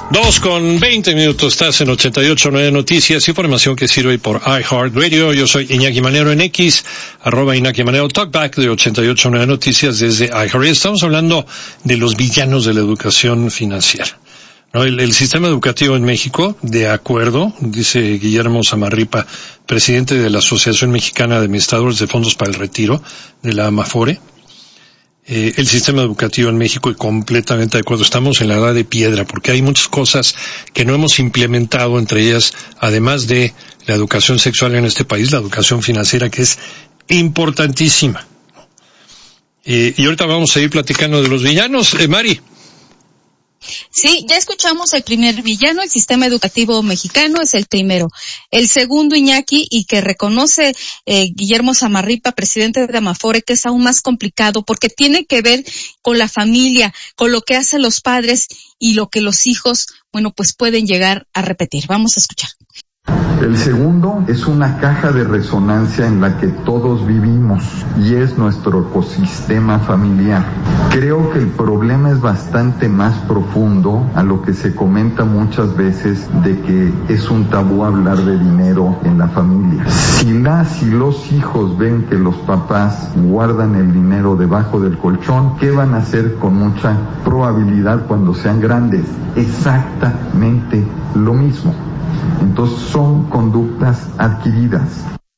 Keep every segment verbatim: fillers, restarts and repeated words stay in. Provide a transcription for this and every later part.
Dos con veinte minutos, estás en ochenta y ocho punto nueve Noticias, información que sirve por iHeartRadio. Yo soy Iñaki Manero en X, arroba Iñaki Manero, talkback de ochenta y ocho punto nueve Noticias desde iHeartRadio. Estamos hablando de los villanos de la educación financiera. ¿No? El, el sistema educativo en México, de acuerdo, dice Guillermo Samarripa, presidente de la Asociación Mexicana de Administradores de Fondos para el Retiro, de la AMAFORE, Eh, el sistema educativo en México, y completamente de acuerdo, estamos en la edad de piedra, porque hay muchas cosas que no hemos implementado, entre ellas, además de la educación sexual en este país, la educación financiera, que es importantísima. Eh, y ahorita vamos a ir platicando de los villanos. Eh, Mari. Sí, ya escuchamos el primer villano, el sistema educativo mexicano es el primero. El segundo, Iñaki, y que reconoce eh, Guillermo Samarripa, presidente de Amafore, que es aún más complicado porque tiene que ver con la familia, con lo que hacen los padres y lo que los hijos, bueno, pues pueden llegar a repetir. Vamos a escuchar. El segundo es una caja de resonancia en la que todos vivimos y es nuestro ecosistema familiar. Creo que el problema es bastante más profundo a lo que se comenta muchas veces de que es un tabú hablar de dinero en la familia. Si las y los hijos ven que los papás guardan el dinero debajo del colchón, ¿qué van a hacer con mucha probabilidad cuando sean grandes? Exactamente lo mismo. Entonces son conductas adquiridas.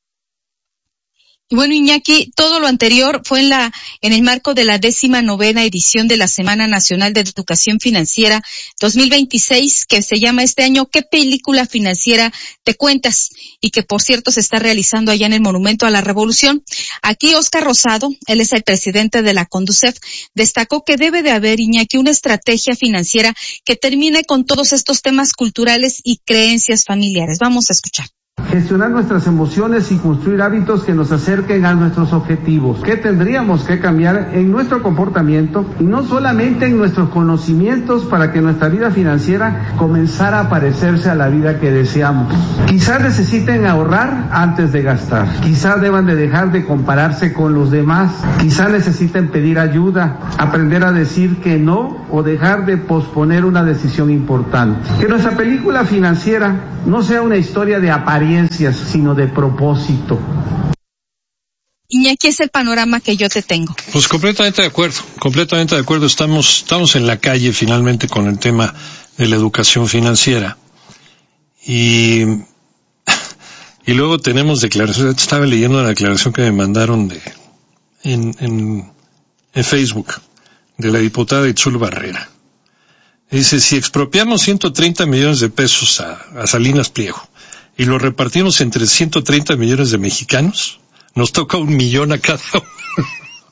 Y bueno, Iñaki, todo lo anterior fue en la, en el marco de la décima novena edición de la Semana Nacional de Educación Financiera dos mil veintiséis, que se llama este año ¿Qué película financiera te cuentas? Y que, por cierto, se está realizando allá en el Monumento a la Revolución. Aquí Óscar Rosado, él es el presidente de la CONDUCEF, destacó que debe de haber, Iñaki, una estrategia financiera que termine con todos estos temas culturales y creencias familiares. Vamos a escuchar. Gestionar nuestras emociones y construir hábitos que nos acerquen a nuestros objetivos. ¿Qué tendríamos que cambiar en nuestro comportamiento y no solamente en nuestros conocimientos para que nuestra vida financiera comenzara a parecerse a la vida que deseamos? Quizás necesiten ahorrar antes de gastar. Quizás deban de dejar de compararse con los demás. Quizás necesiten pedir ayuda, aprender a decir que no o dejar de posponer una decisión importante. Que nuestra película financiera no sea una historia de apariencia, sino de propósito. Iñaki, es el panorama que yo te tengo. Pues completamente de acuerdo, completamente de acuerdo. Estamos, estamos en la calle finalmente con el tema de la educación financiera. Y, y luego tenemos declaraciones. Estaba leyendo una declaración que me mandaron de, en, en, en Facebook, de la diputada Itzul Barrera. Dice, si expropiamos ciento treinta millones de pesos a, a Salinas Pliego, y lo repartimos entre ciento treinta millones de mexicanos, nos toca un millón a cada uno.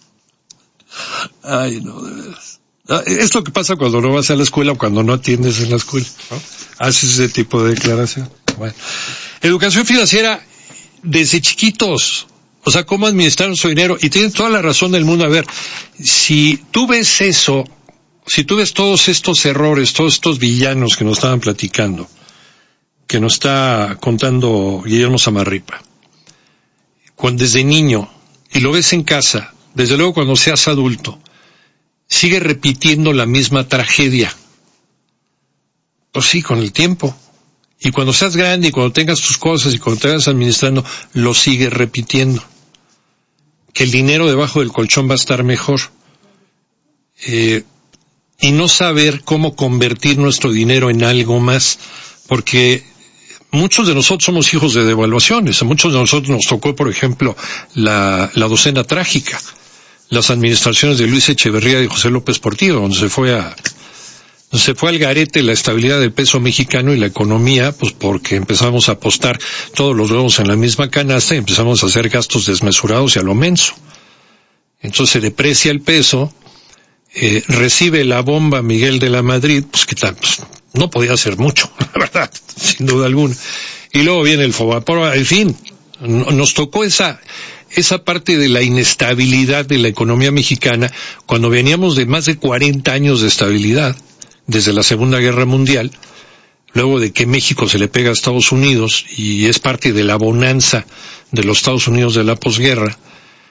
Ay, no, de veras. Es lo que pasa cuando no vas a la escuela o cuando no atiendes en la escuela, ¿no? Haces ese tipo de declaración. Bueno. Educación financiera desde chiquitos. O sea, cómo administrar nuestro dinero. Y tienes toda la razón del mundo. A ver, si tú ves eso, si tú ves todos estos errores, todos estos villanos que nos estaban platicando, que nos está contando Guillermo Samarripa, cuando desde niño, y lo ves en casa, desde luego cuando seas adulto, sigue repitiendo la misma tragedia. Pues sí, con el tiempo. Y cuando seas grande y cuando tengas tus cosas y cuando te vayas administrando, lo sigues repitiendo. Que el dinero debajo del colchón va a estar mejor. Eh, y no saber cómo convertir nuestro dinero en algo más, porque muchos de nosotros somos hijos de devaluaciones. A muchos de nosotros nos tocó, por ejemplo, la, la docena trágica, las administraciones de Luis Echeverría y José López Portillo, donde se fue a, donde se fue al garete la estabilidad del peso mexicano y la economía, pues porque empezamos a apostar todos los huevos en la misma canasta y empezamos a hacer gastos desmesurados y a lo menso. Entonces se deprecia el peso, eh, recibe la bomba Miguel de la Madrid, pues que tal, pues, no podía hacer mucho, la verdad, sin duda alguna. Y luego viene el Fobaproa, en fin, nos tocó esa, esa parte de la inestabilidad de la economía mexicana cuando veníamos de más de cuarenta años de estabilidad, desde la Segunda Guerra Mundial, luego de que México se le pega a Estados Unidos y es parte de la bonanza de los Estados Unidos de la posguerra,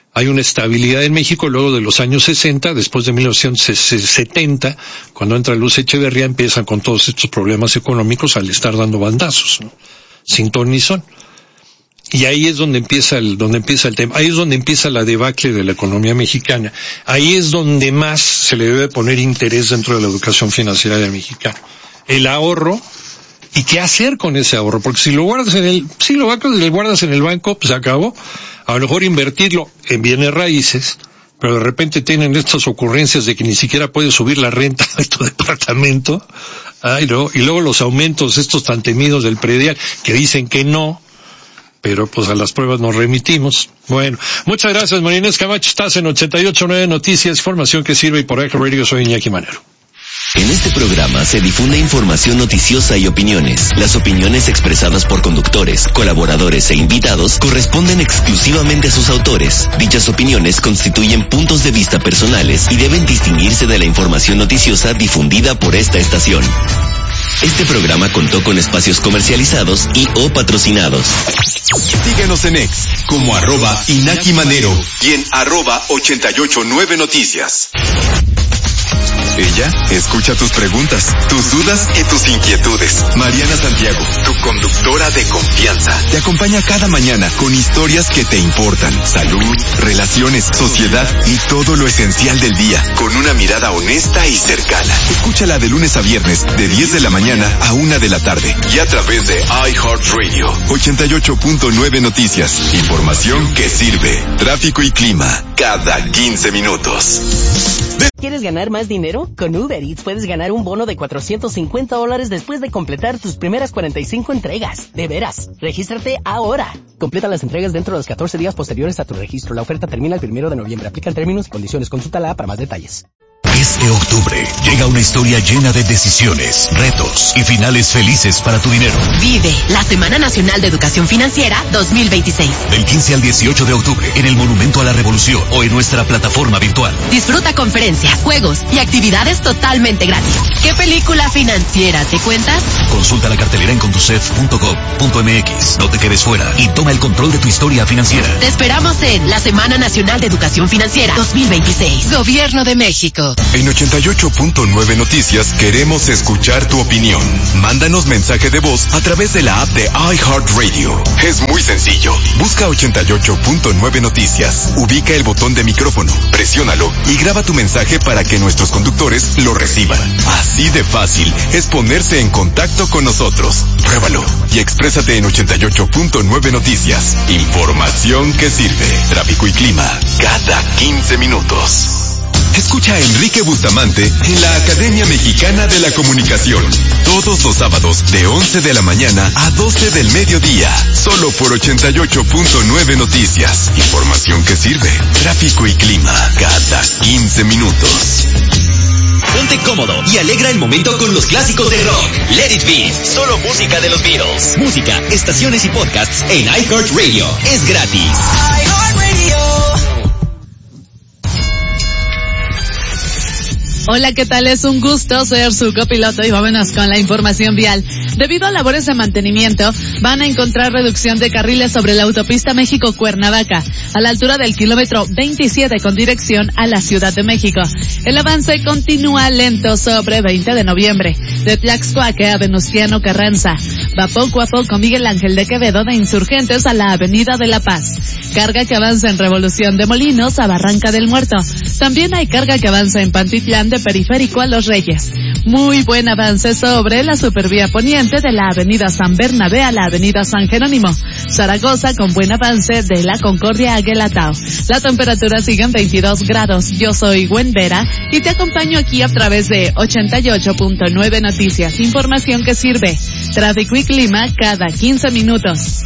Hay una estabilidad en México luego de los años sesenta, después de mil novecientos setenta, cuando entra Luz Echeverría, empiezan con todos estos problemas económicos al estar dando bandazos, ¿no? Sin ton ni son. Y ahí es donde empieza el, donde empieza el tema. Ahí es donde empieza la debacle de la economía mexicana. Ahí es donde más se le debe poner interés dentro de la educación financiera del mexicano. El ahorro. ¿Y qué hacer con ese ahorro? Porque si lo guardas en el, si lo guardas en el banco, pues se acabó. A lo mejor invertirlo en bienes raíces, pero de repente tienen estas ocurrencias de que ni siquiera puedes subir la renta de tu departamento. Ay, no. Y luego los aumentos estos tan temidos del predial, que dicen que no, pero pues a las pruebas nos remitimos. Bueno, muchas gracias, María Inés Camacho. Estás en ochenta y ocho punto nueve Noticias, información que sirve, y por iHeart Radio soy Iñaki Manero. En este programa se difunde información noticiosa y opiniones. Las opiniones expresadas por conductores, colaboradores e invitados corresponden exclusivamente a sus autores. Dichas opiniones constituyen puntos de vista personales y deben distinguirse de la información noticiosa difundida por esta estación. Este programa contó con espacios comercializados y o patrocinados. Síguenos en X como arroba Iñaki Manero y en arroba ochenta y ocho nueve Noticias. Ella escucha tus preguntas, tus dudas y tus inquietudes. Mariana Santiago, tu conductora de confianza, te acompaña cada mañana con historias que te importan. Salud, relaciones, sociedad y todo lo esencial del día, con una mirada honesta y cercana. Escúchala de lunes a viernes, de diez de la mañana a una de la tarde. Y a través de iHeartRadio, ochenta y ocho punto nueve Noticias. Información que sirve. Tráfico y clima, cada quince minutos. ¿Quieres ganar más dinero? Con Uber Eats puedes ganar un bono de cuatrocientos cincuenta dólares después de completar tus primeras cuarenta y cinco entregas. De veras, regístrate ahora. Completa las entregas dentro de los catorce días posteriores a tu registro. La oferta termina el primero de noviembre. Aplican términos y condiciones. Consúltala para más detalles. Este octubre llega una historia llena de decisiones, retos y finales felices para tu dinero. Vive la Semana Nacional de Educación Financiera dos mil veintiséis. Del quince al dieciocho de octubre en el Monumento a la Revolución o en nuestra plataforma virtual. Disfruta conferencias, juegos y actividades totalmente gratis. ¿Qué película financiera te cuentas? Consulta la cartelera en conducef punto gov punto mx. No te quedes fuera y toma el control de tu historia financiera. Te esperamos en la Semana Nacional de Educación Financiera dos mil veintiséis. Gobierno de México. En ochenta y ocho punto nueve Noticias queremos escuchar tu opinión. Mándanos mensaje de voz a través de la app de iHeartRadio. Es muy sencillo. Busca ochenta y ocho punto nueve Noticias. Ubica el botón de micrófono, presiónalo y graba tu mensaje para que nuestros conductores lo reciban. Así de fácil es ponerse en contacto con nosotros. Pruébalo y exprésate en ochenta y ocho punto nueve Noticias. Información que sirve. Tráfico y clima cada quince minutos. Escucha a Enrique Bustamante en la Academia Mexicana de la Comunicación. Todos los sábados de once de la mañana a doce del mediodía. Solo por ochenta y ocho punto nueve Noticias. Información que sirve. Tráfico y clima cada quince minutos. Ponte cómodo y alegra el momento con los clásicos del rock. Let It Be, solo música de los Beatles. Música, estaciones y podcasts en iHeartRadio. Es gratis. iHeartRadio. Hola, ¿qué tal? Es un gusto ser su copiloto y vámonos con la información vial. Debido a labores de mantenimiento, van a encontrar reducción de carriles sobre la autopista México-Cuernavaca, a la altura del kilómetro veintisiete con dirección a la Ciudad de México. El avance continúa lento sobre veinte de noviembre, de Tlaxcoaque a Venustiano Carranza. Va poco a poco Miguel Ángel de Quevedo de Insurgentes a la Avenida de la Paz. Carga que avanza en Revolución de Molinos a Barranca del Muerto. También hay carga que avanza en Pantitlán de Periférico a Los Reyes. Muy buen avance sobre la supervía poniente de la Avenida San Bernabé a la Avenida San Jerónimo. Zaragoza con buen avance de la Concordia a Guelatao. La temperatura sigue en veintidós grados. Yo soy Gwen Vera y te acompaño aquí a través de ochenta y ocho punto nueve Noticias. Información que sirve. Tráfico y clima cada quince minutos.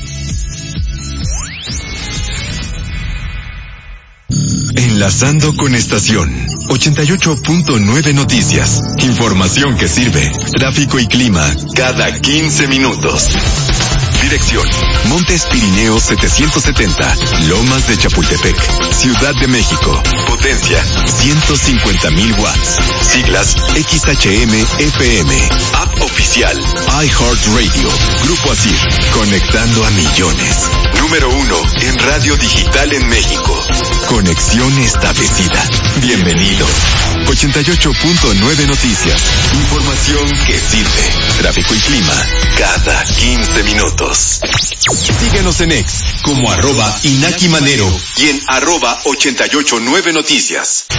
Enlazando con estación ochenta y ocho punto nueve Noticias. Información que sirve. Tráfico y clima cada quince minutos. Dirección: Montes Pirineos setecientos setenta, Lomas de Chapultepec, Ciudad de México. Potencia ciento cincuenta mil watts. Siglas X H M F M. App oficial iHeartRadio. Grupo Asir, conectando a millones. Número uno en radio digital en México. Conexión establecida. Bienvenidos. ochenta y ocho punto nueve Noticias. Información que sirve. Tráfico y clima cada quince minutos. Síguenos en X como arroba Inaki Manero y en arroba ochenta y ocho nueve Noticias.